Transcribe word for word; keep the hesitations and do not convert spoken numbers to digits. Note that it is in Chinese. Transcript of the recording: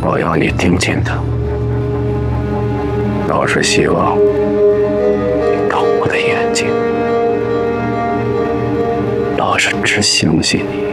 我要你听见的，老是希望你看我的眼睛，老是只相信你。